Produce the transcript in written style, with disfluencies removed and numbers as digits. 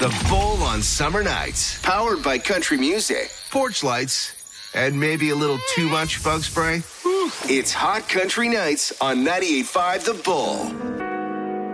The Bull on summer nights. Powered by country music, porch lights, and maybe a little too much bug spray. It's Hot Country Nights on 98.5 The Bull.